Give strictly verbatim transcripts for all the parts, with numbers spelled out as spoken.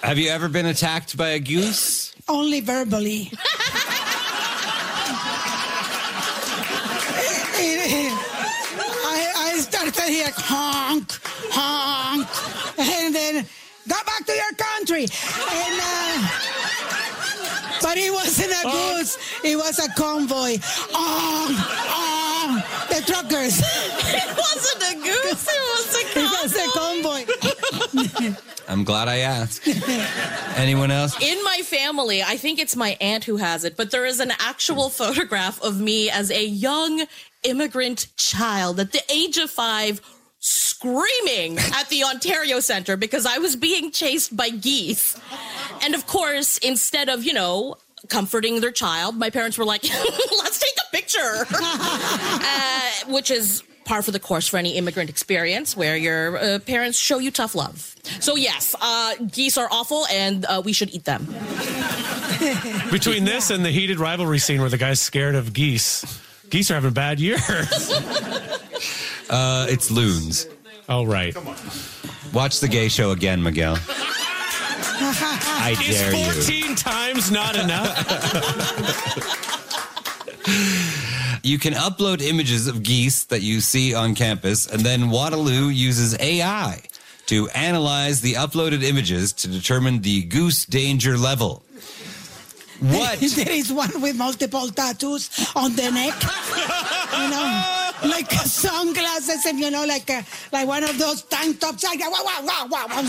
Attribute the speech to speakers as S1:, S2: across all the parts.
S1: Have you ever been attacked by a goose?
S2: Only verbally. I, I started here, honk, honk, and then go back to your country. And uh, but it wasn't a goose; it was a convoy. Oh, oh, the truckers.
S3: It wasn't a goose; it was a convoy.
S2: It was a convoy.
S1: I'm glad I asked. Anyone else?
S3: In my family, I think it's my aunt who has it, but there is an actual photograph of me as a young immigrant child at the age of five, screaming at the Ontario Centre because I was being chased by geese. And of course, instead of, you know, comforting their child, my parents were like, let's take a picture, uh, which is par for the course for any immigrant experience where your uh, parents show you tough love. So yes, uh, geese are awful and uh, we should eat them.
S4: Between this and the heated rivalry scene where the guy's scared of geese, geese are having bad years.
S1: Uh, it's loons.
S4: Oh, right.
S1: Watch the gay show again, Miguel. I
S4: Is
S1: dare you.
S4: fourteen times not enough?
S1: You can upload images of geese that you see on campus, and then Waterloo uses A I to analyze the uploaded images to determine the goose danger level. What?
S2: There is one with multiple tattoos on the neck. You know, like sunglasses and, you know, like a, like one of those tank tops. Like, wow, wow, wow, wow, wow.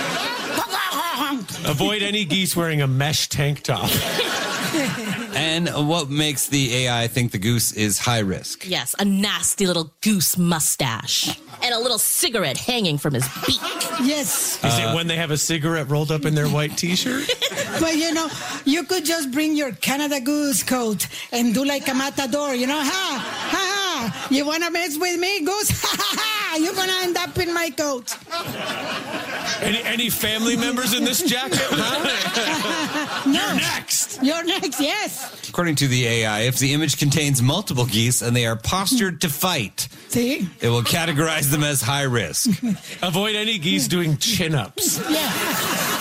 S4: Avoid any geese wearing a mesh tank top.
S1: And what makes the A I think the goose is high risk?
S3: Yes, a nasty little goose mustache and a little cigarette hanging from his beak.
S2: Yes.
S4: Is it when they have a cigarette rolled up in their white T-shirt?
S2: But, you know, you could just bring your Canada Goose coat and do like a matador, you know, ha, ha, ha. You want to mess with me, Goose? Ha, ha, ha. You're going to end up in my coat.
S4: Any, any family members in this jacket? Huh?
S2: No.
S4: You're next.
S2: You're next, yes.
S1: According to the A I, if the image contains multiple geese and they are postured to fight,
S2: See?
S1: it will categorize them as high risk.
S4: Avoid any geese doing chin-ups.
S2: Yeah.